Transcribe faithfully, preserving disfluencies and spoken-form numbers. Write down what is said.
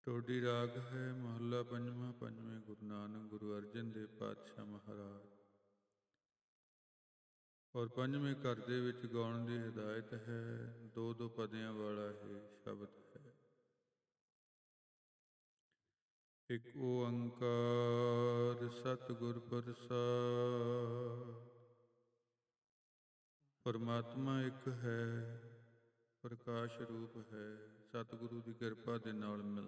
ਟੋਡੀ ਰਾਗ ਹੈ ਮਹੱਲਾ ਪੰਜਵਾਂ। ਪੰਜਵੇਂ ਗੁਰੂ ਨਾਨਕ ਗੁਰੂ ਅਰਜਨ ਦੇਵ ਪਾਤਸ਼ਾਹ ਮਹਾਰਾਜ। ਔਰ ਪੰਜਵੇਂ ਘਰ ਦੇ ਵਿੱਚ ਗਾਉਣ ਦੀ ਹਦਾਇਤ ਹੈ। ਦੋ ਦੋ ਪਦਿਆਂ ਵਾਲਾ ਇਹ ਸ਼ਬਦ ਹੈ। ਇੱਕ ਓੰਕਾਰ ਸਤਿਗੁਰ ਪ੍ਰਸਾਦਿ। ਪਰਮਾਤਮਾ ਇੱਕ ਹੈ, ਪ੍ਰਕਾਸ਼ ਰੂਪ ਹੈ, ਸਤਿਗੁਰੂ ਦੀ ਕਿਰਪਾ ਦੇ ਨਾਲ ਮਿਲਦਾ